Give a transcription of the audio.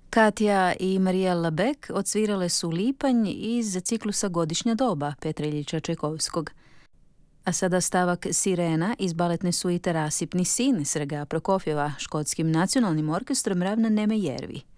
Katja i Mariella Beck odsvirale su Lipanj iz ciklusa Godišnja doba Petra Iljiča Čajkovskog. A sada stavak Sirena iz baletne suite Rasipni sin Sergeja Prokofjeva škotskim nacionalnim orkestrom Ravna Neme Jervi.